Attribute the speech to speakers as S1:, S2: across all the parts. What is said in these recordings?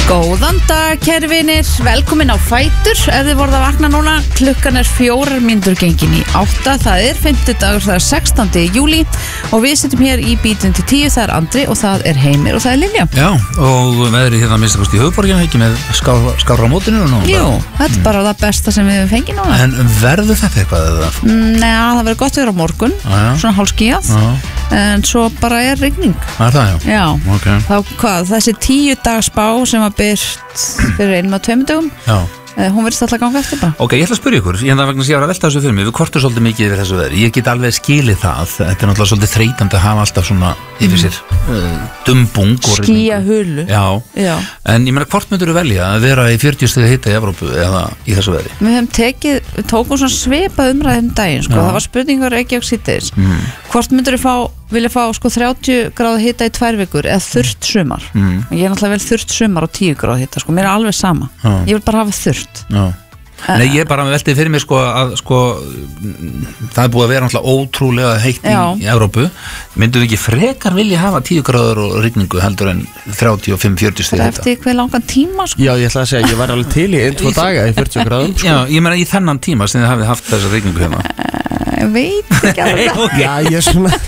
S1: Góðan dag, kæru vinir, velkomin á Fætur. Ef þið voruð að vakna núna, klukkan 4 mínútur gengin í 8. Það 5. dagur, það 16. júlí og við sittum hér í bítun til 10. Það Andri og það Heimir og það Lilja.
S2: Já, og veðrið hérna minnst í höfuborginu, ekki með skárra mótinu núna.
S1: Jú, þetta bara það besta sem við fengið núna.
S2: En verður þetta eitthvað eða?
S1: Nei, það verður gott að vera á morgun, svona hálfskýjað, en svo bara rigning.
S2: Það,
S1: já.
S2: Okay.
S1: Þá hvað, þessi 10 dags spá sem að byrt fyrir 1-2 dögum. Já. Hún verðist alltaf ganga eftir bara.
S2: Ok, ég ætla að spyrja ykkur, ég vegna að ég var að velta þessu fyrir mig, við kortum svolítið mikið yfir þessu veðri, ég get alveg skilið það, þetta náttúrulega svolítið þreytandi að hafa alltaf svona yfir sér dumbung og
S1: skýjahulu.
S2: Já, en ég meina hvort myndur þú velja að vera í 40 stiga hita í Evrópu eða í þessu veðri?
S1: Við tókum svona svipað umræðum daginn, sko, það var spurningur ekki á síðdeis. Hvort myndur þú vilja fá sko 30 gráðu hita í 2 vikur eða þurrt sumar. Ég náttúrulega vel þurrt sumar og 10 gráðu hita, sko, mér alveg sama. Ég vil bara hafa þurrt.
S2: Nei, ég bara velti fyrir mig sko að sko það búið að vera náttúrulega ótrúlega heitt í Evrópu. Myndu við ekki frekar vilja hafa 10 gráður og rigningu heldur en 35-40 stig hita?
S1: Eftir hver langan tíma, sko.
S3: Já, ég ætla að segja, ég var alveg til í 1-2 daga í 40 gráðum, sko.
S2: Já, ég meina í þennan tíma sem þið hafið haft þessa rigningu hérna.
S1: Ég veit ekki alveg.
S3: Já, ég er svona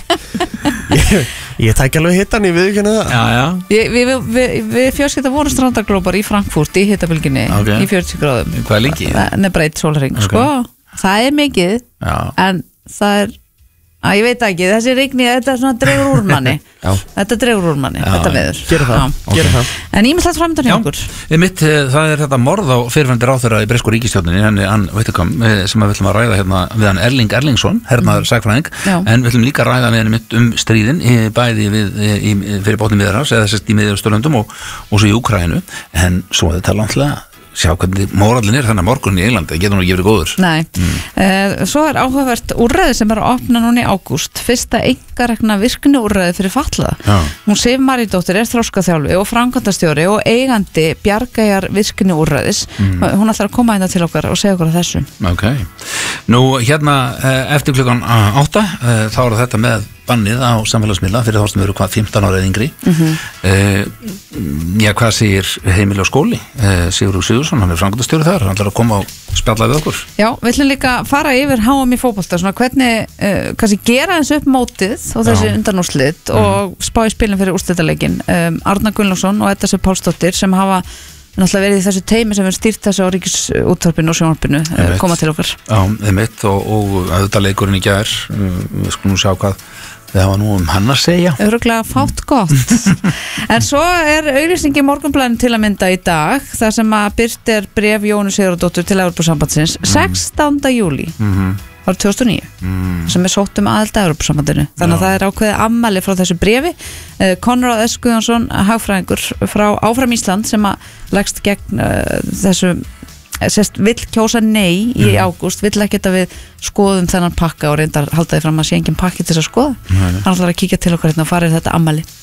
S3: Ég tæk alveg hittan í viðkynna það.
S2: Já.
S1: Við fjölskylda voru strandaglópar í Frankfurt í hitabylginni í 40 gráðum.
S2: Hvað er lengi?
S1: Nei, bara 1 sólhring, sko. Það mikið, en það ég veit ekki, þessi rigning, þetta svona dregur úr manni. Þetta dregur úr manni, þetta veður.
S3: Gera það.
S1: En ímyndilegt framöndan hjá okkur.
S2: Það þetta morð á fyrirverandi ráðherra í bresku ríkisstjórninni, henni, veitu kom, sem við ætlum að ræða hérna við hann Erling Erlingsson, hernaður sagfræðing, en við ætlum líka að ræða við henni mitt stríðin, bæði fyrir bátnum Miðjarðarhafs, eða sérst í Miðausturlöndum og svo í Úkraínu, en svo þetta náttúrulega sjá hvernig mórallin þannig morgun í Englandi, það getur nú ekki verið góður.
S1: Nei, svo áhugavert úrræði sem að opna núna í ágúst, fyrsta einkarekna virkni úrræði fyrir fatlaða. Hún Sif Marídóttir þroskaþjálfi og framkvæmdastjóri og eigandi Bjargæjar virkni úrræðis. Hún ætlar að koma hérna til okkar og segja okkur af þessu.
S2: Ok, nú hérna eftir klukkan 8 þá þetta með bannið á samfélagsmiðla fyrir þá sem eru 15 ára eða yngri. Já, hvað segir Heimili og skóli? Sigurður Sigurðsson, hann framkvæmdastjóri þar, hann ætlar að koma og spjalla við okkur. Já,
S1: við ætlum líka að fara yfir HM í fótbolta, svona hvernig kannski gera eins upp mótið og þessi undanúrslit og spá í spilin fyrir úrslitaleikin. Arna Gunnlaugsson og Edda Sif Pálsdóttir sem hafa náttúrulega verið í þessu teymi sem við stýrt þessu á Ríkisútvarpinu og sjónvarpinu koma til okkar.
S2: Já, einmitt og auðvitað leikurinn í gær, við skulum sjá hvað það var nú hann að segja.
S1: Örugglega fátt gott. En svo auglýsing í Morgunblaðinu til að mynda í dag, þar sem að birt bréf Jónu Sigurðardóttur til Evrópusambandsins 16. júlí árið 2009 sem sótt aðild að Evrópusambandinu. Þannig að það ákveðið afmæli frá þessu bréfi. Konráð S. Guðjónsson, hagfræðingur frá Áfram Ísland sem að leggst gegn þessu vill kjósa nei í ágúst, vill ekki að við skoðum þennan pakka og reyndar halda því fram að sé engin pakki til þess að skoða. Hann ætlar að kíkja til okkar hérna og fara í þetta afmæli.